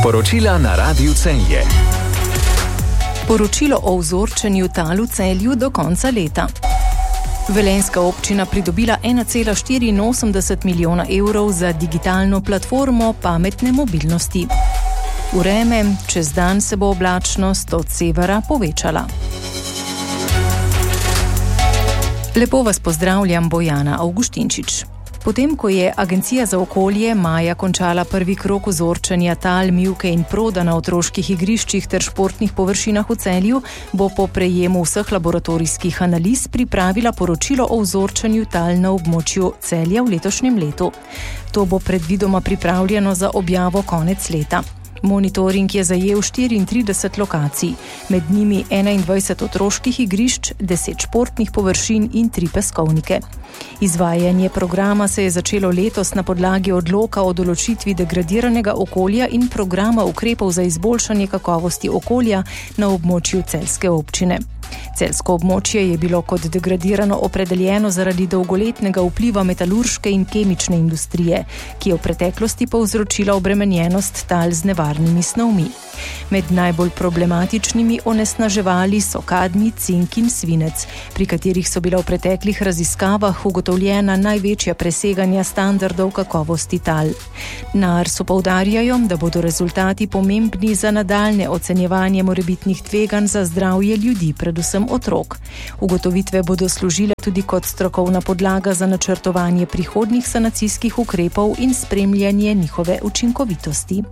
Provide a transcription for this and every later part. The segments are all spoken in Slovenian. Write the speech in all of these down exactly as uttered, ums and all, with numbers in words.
Poročila na Radiu Celje. Poročilo o vzorčenju tal v Celju do konca leta. Velenjska občina pridobila ena cela štiriinosemdeset milijona evrov za digitalno platformo pametne mobilnosti. Vreme, čez dan se bo oblačnost od severa povečala. Lepo vas pozdravljam, Bojana Avguštinčič. Potem, ko je Agencija za okolje maja končala prvi krog vzorčenja tal, mivke in proda na otroških igriščih ter športnih površinah v Celju, bo po prejemu vseh laboratorijskih analiz pripravila poročilo o vzorčenju tal na območju Celja v letošnjem letu. To bo predvidoma pripravljeno za objavo konec leta. Monitoring je zajel štiriintrideset lokacij, med njimi enaindvajset otroških igrišč, deset športnih površin in tri peskovnike. Izvajanje programa se je začelo letos na podlagi odloka o določitvi degradiranega okolja in programa ukrepov za izboljšanje kakovosti okolja na območju celjske občine. Celjsko območje je bilo kot degradirano opredeljeno zaradi dolgoletnega vpliva metalurške in kemične industrije, ki je v preteklosti povzročila obremenjenost tal z nevarnimi snovmi. Med najbolj problematičnimi onesnaževali so kadmij, cink in svinec, pri katerih so bila v preteklih raziskavah ugotovljena največja preseganja standardov kakovosti tal. Na Arsu poudarjajo, da bodo rezultati pomembni za nadaljnje ocenjevanje morebitnih tveganj za zdravje ljudi, predvsem otrok. Ugotovitve bodo služile tudi kot strokovna podlaga za načrtovanje prihodnjih sanacijskih ukrepov in spremljanje njihove učinkovitosti.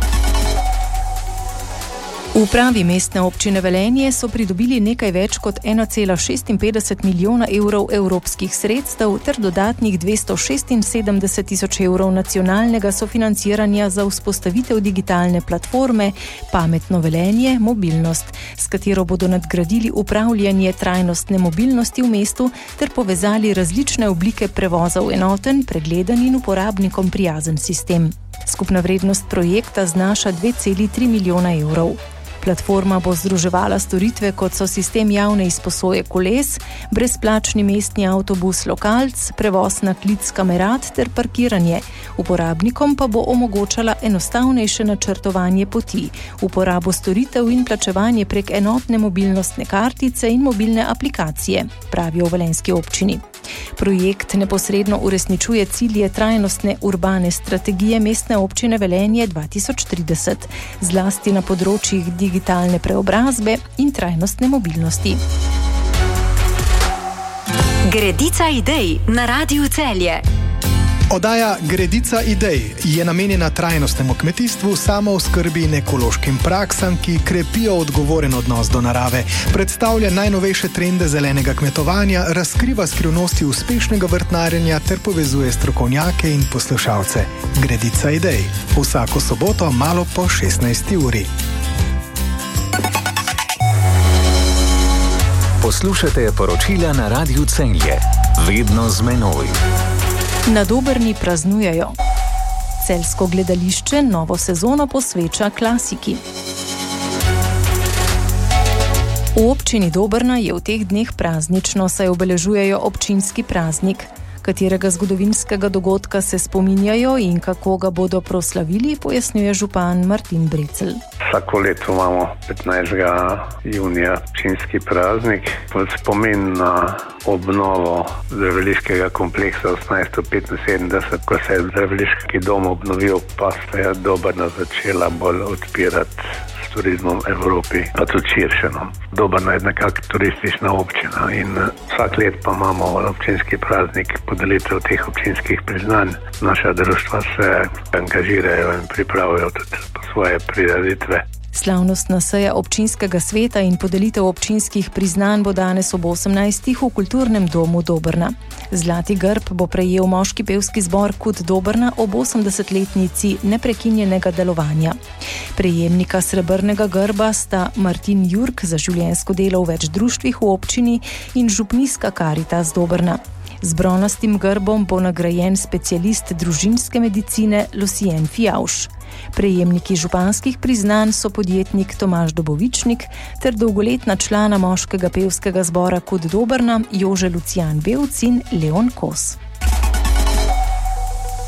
V upravi Mestne občine Velenje so pridobili nekaj več kot ena cela šestinpetdeset milijona evrov evropskih sredstev ter dodatnih dvesto šestinsedemdeset tisoč evrov nacionalnega sofinanciranja za vzpostavitev digitalne platforme Pametno Velenje mobilnost, s katero bodo nadgradili upravljanje trajnostne mobilnosti v mestu ter povezali različne oblike prevoza v enoten, pregleden in uporabnikom prijazen sistem. Skupna vrednost projekta znaša dve celi tri milijona evrov. Platforma bo združevala storitve, kot so sistem javne izposoje koles, brezplačni mestni avtobus Lokalc, prevoz na klic kamerat ter parkiranje. Uporabnikom pa bo omogočala enostavnejše načrtovanje poti, uporabo storitev in plačevanje prek enotne mobilnostne kartice in mobilne aplikacije, pravijo v velenjski občini. Projekt neposredno uresničuje cilje trajnostne urbane strategije Mestne občine Velenje dva tisoč trideset, zlasti na področjih digitalne preobrazbe in trajnostne mobilnosti. Gredica idej na Radiu Celje. Oddaja Gredica idej je namenjena trajnostnemu kmetijstvu, samooskrbi in ekološkim praksam, ki krepijo odgovoren odnos do narave, predstavlja najnovejše trende zelenega kmetovanja, razkriva skrivnosti uspešnega vrtnarjenja ter povezuje strokovnjake in poslušalce. Gredica idej. Vsako soboto malo po šestnajsti uri. Poslušate poročila na Radiu Celje. Vedno z menoj. Na Dobrni praznujejo. Celjsko gledališče novo sezono posveča klasiki. V občini Dobrna je v teh dneh praznično, saj obeležujejo občinski praznik. Katerega zgodovinskega dogodka se spominjajo in kako ga bodo proslavili, pojasnjuje župan Martin Brecelj. Vsako leto imamo petnajstega junija občinski praznik. V spomin na obnovo zdraviliškega kompleksa osemnajststo petinsedemdeset, ko se je zdraviliški dom obnovil, pa se je Dobrna začela bolj odpirati s turizmom v Evropi, pa tudi širše. Dobrna je nekako turistična občina in vsak let pa imamo občinski praznik, podelitev teh občinskih priznanj. Naša društva se angažirajo in pripravijo tudi svoje prireditve. Slavnostna seja občinskega sveta in podelitev občinskih priznanj bo danes ob osemnajstih v Kulturnem domu Dobrna. Zlati grb bo prejel moški pevski zbor Kud Dobrna ob osemdesetletnici neprekinjenega delovanja. Prejemnika srebrnega grba sta Martin Jurk za življenjsko delo v več društvih v občini in župnijska Karitas Dobrna. Z bronastim grbom bo nagrajen specialist družinske medicine Lucijen Fijavš. Prejemniki županskih priznanj so podjetnik Tomaž Dobovičnik ter dolgoletna člana moškega pevskega zbora Kud Dobrna Jože Lucijan Bevc in Leon Kos.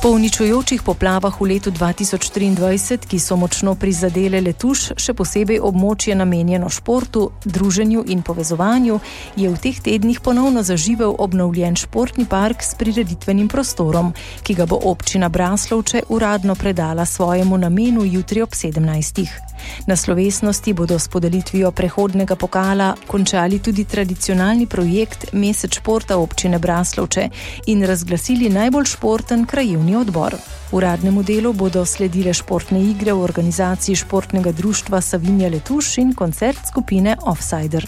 Po uničujočih poplavah v letu dva tisoč triindvajset, ki so močno prizadele Letuš, še posebej območje namenjeno športu, druženju in povezovanju, je v teh tednih ponovno zaživel obnovljen športni park s prireditvenim prostorom, ki ga bo občina Braslovče uradno predala svojemu namenu jutri ob sedemnajstih. Na slovesnosti bodo s podelitvijo prehodnega pokala končali tudi tradicionalni projekt Mesec športa občine Braslovče in razglasili najbolj športen krajevni odbor. Uradnemu delu bodo sledile športne igre v organizaciji športnega društva Savinja Letuš in koncert skupine Offsider.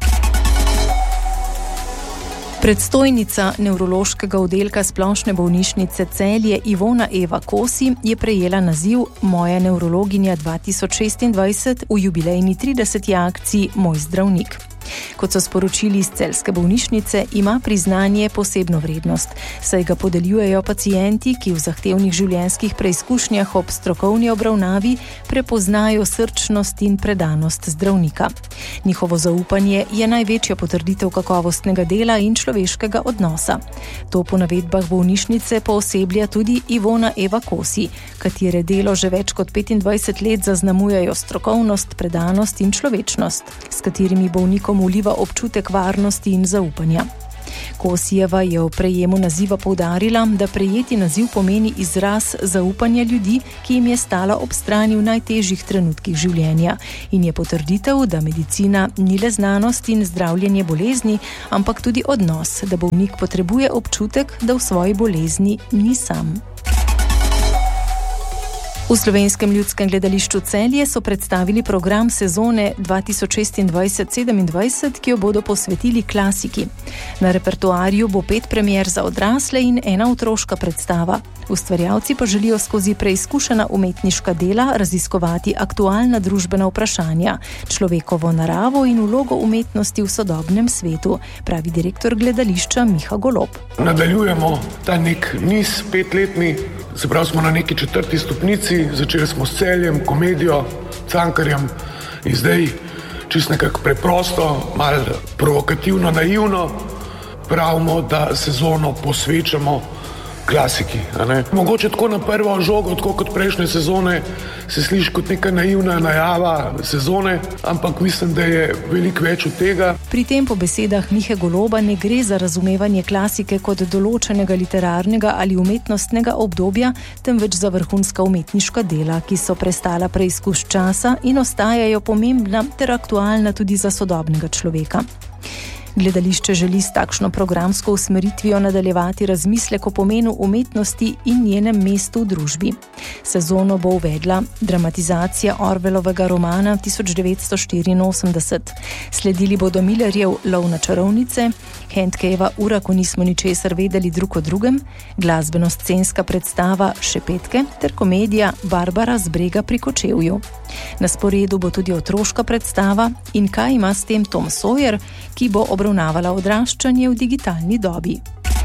Predstojnica nevrološkega oddelka Splošne bolnišnice Celje Ivona Eva Kosi je prejela naziv Moja nevrologinja dva tisoč šestindvajset v jubilejni trideseti akciji Moj zdravnik. Kot so sporočili iz celjske bolnišnice, ima priznanje posebno vrednost, saj ga podeljujejo pacienti, ki v zahtevnih življenjskih preizkušnjah ob strokovni obravnavi prepoznajo srčnost in predanost zdravnika. Njihovo zaupanje je največja potrditev kakovostnega dela in človeškega odnosa. To po navedbah bolnišnice pooseblja tudi Ivona Eva Kosi, katere delo že več kot petindvajset let zaznamujejo strokovnost, predanost in človečnost, s katerimi bolnikom uliva občutek varnosti in zaupanja. Kosijeva je v prejemu naziva poudarila, da prejeti naziv pomeni izraz zaupanja ljudi, ki jim je stala ob strani v najtežjih trenutkih življenja, in je potrditev, da medicina ni le znanost in zdravljenje bolezni, ampak tudi odnos, da bolnik potrebuje občutek, da v svoji bolezni ni sam. V Slovenskem ljudskem gledališču Celje so predstavili program sezone dva tisoč šestindvajset sedemindvajset, ki jo bodo posvetili klasiki. Na repertoarju bo pet premier za odrasle in ena otroška predstava. Ustvarjalci pa želijo skozi preizkušena umetniška dela raziskovati aktualna družbena vprašanja, človekovo naravo in vlogo umetnosti v sodobnem svetu, pravi direktor gledališča Miha Golob. Nadaljujemo ta nek niz petletni, se pravi smo na neki četrti stopnici, začeli smo s Celjem, komedijo, Cankarjem in zdaj čisto nekako preprosto, malo provokativno, naivno pravimo, da sezono posvečamo klasiki. A ne? Mogoče tako na prvo žogo, tako kot prejšnje sezone, se sliši kot neka naivna najava sezone, ampak mislim, da je veliko več od tega. Pri tem po besedah Mihe Goloba ne gre za razumevanje klasike kot določenega literarnega ali umetnostnega obdobja, temveč za vrhunska umetniška dela, ki so prestala preizkus časa in ostajajo pomembna ter aktualna tudi za sodobnega človeka. Gledališče želi s takšno programsko usmeritvijo nadaljevati razmislek o pomenu umetnosti in njenem mestu v družbi. Sezono bo uvedla dramatizacija Orwellovega romana tisoč devetsto štiriinosemdeset. Sledili bodo Millerjev Lov na čarovnice, Handkejeva Ura, ko nismo ničesar vedeli drug o drugem, glasbeno-scenska predstava Šepetke ter komedija Barbara z brega pri Kočevju. Na sporedu bo tudi otroška predstava In kaj ima s tem Tom Sawyer, ki bo obravnavala odraščanje v digitalni dobi.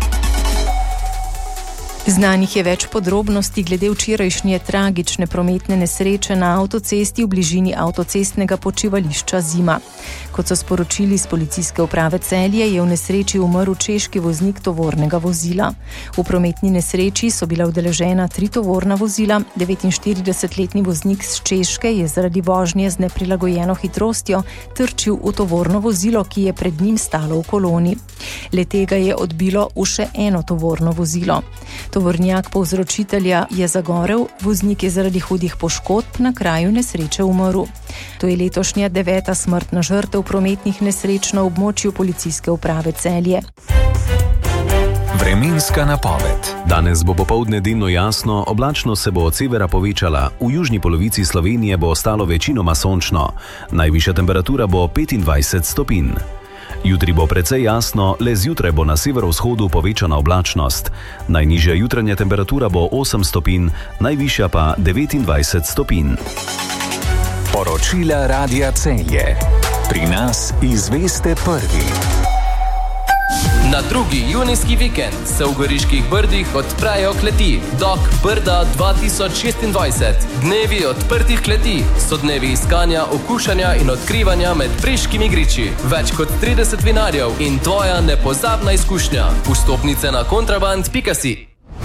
Znanih je več podrobnosti glede včerajšnje tragične prometne nesreče na avtocesti v bližini avtocestnega počivališča Zima. Kot so sporočili iz policijske uprave Celje, je v nesreči umrl češki voznik tovornega vozila. V prometni nesreči so bila udeležena tri tovorna vozila, devetinštiridesetletni voznik z Češke je zaradi vožnje z neprilagojeno hitrostjo trčil v tovorno vozilo, ki je pred njim stalo v koloni. Le-tega je odbilo v še eno tovorno vozilo. Tovornjak povzročitelja je zagorel, voznik je zaradi hudih poškodb na kraju nesreče umrl. To je letošnja deveta smrtna žrtev prometnih nesreč na območju policijske uprave Celje. Vremenska napoved. Danes bo popoldne delno jasno, oblačnost se bo od severa povečala, v južni polovici Slovenije bo ostalo večinoma sončno, najvišja temperatura bo petindvajset stopinj. Jutri bo precej jasno, le zjutraj bo na severovzhodu povečana oblačnost. Najnižja jutranja temperatura bo osem stopinj, najvišja pa devetindvajset stopinj. Poročila Radia Celje. Pri nas izveste prvi. Na drugi junijski vikend se v Goriških Brdih odprejo kleti Dok Brda dva tisoč šestindvajset. Dnevi odprtih kleti so dnevi iskanja, okušanja in odkrivanja med priškimi griči. Več kot trideset vinarjev in tvoja nepozabna izkušnja. Vstopnice na kontraband pika si.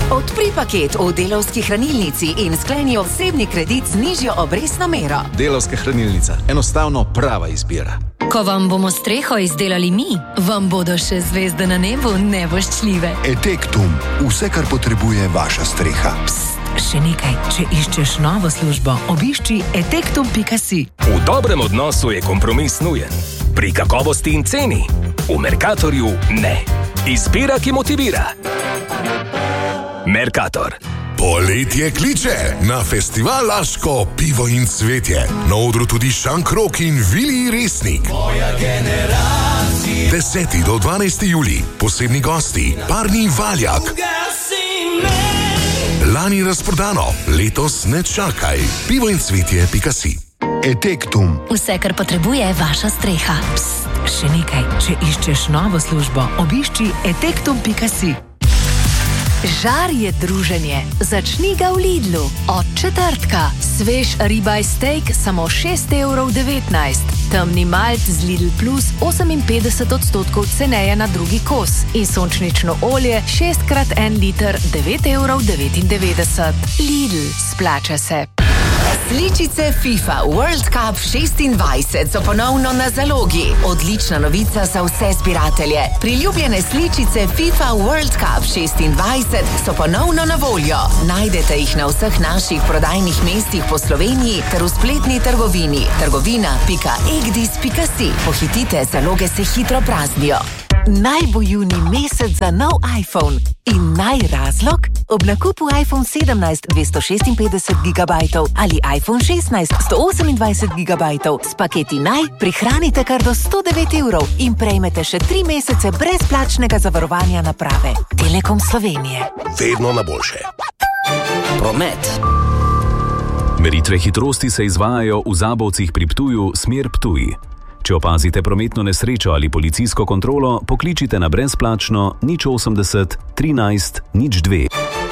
Odpri paket v Delavski hranilnici in skleni osebni kredit z nižjo obrestno mero. Delavska hranilnica. Enostavno prava izbira. Ko vam bomo streho izdelali mi, vam bodo še zvezde na nebu nevoščljive. Etektum. Vse, kar potrebuje vaša streha. Psst, še nekaj. Če iščeš novo službo, obišči etektum pika si. V dobrem odnosu je kompromis nujen. Pri kakovosti in ceni. V Mercatorju ne. Izbira, ki motivira. Mercator. Poletje kliče na festival Laško pivo in cvetje. Na odru tudi Šankrok in Vili Resnik. Moja generacija. deseti do dvanajsti julij. Posebni gosti. Parni Valjak. Lani razprodano. Letos ne čakaj. pivo in cvetje pika si. Etektum. Vse, kar potrebuje vaša streha. Psst, še nekaj. Če iščeš novo službo, obišči etektum pika si. Žar je druženje. Začni ga v Lidlu. Od četrtka. Svež ribaj steak samo šest evrov devetnajst. Temni malt z Lidl Plus oseminpetdeset odstotkov ceneje na drugi kos. In sončnično olje šest krat en liter devet evrov devetindevetdeset. Lidl, splača se. Sličice FIFA World Cup šestindvajset so ponovno na zalogi. Odlična novica za vse zbiratelje. Priljubljene sličice FIFA World Cup šestindvajset so ponovno na voljo. Najdete jih na vseh naših prodajnih mestih po Sloveniji ter v spletni trgovini trgovina pika egdis pika si. Pohitite, zaloge se hitro praznijo. Naj bo junij mesec za nov iPhone. In naj razlog? Ob nakupu iPhone sedemnajst dvesto šestinpetdeset gigabajtov ali iPhone šestnajst sto osemindvajset gigabajtov s paketi naj prihranite kar do sto devet evrov in prejmete še tri mesece brezplačnega zavarovanja naprave. Telekom Slovenije. Vedno na boljše. Promet. Meritve hitrosti se izvajajo v Zabovcih pri Ptuju, smer Ptuj. Če opazite prometno nesrečo ali policijsko kontrolo, pokličite na brezplačno nič osemdeset trinajst nič dve.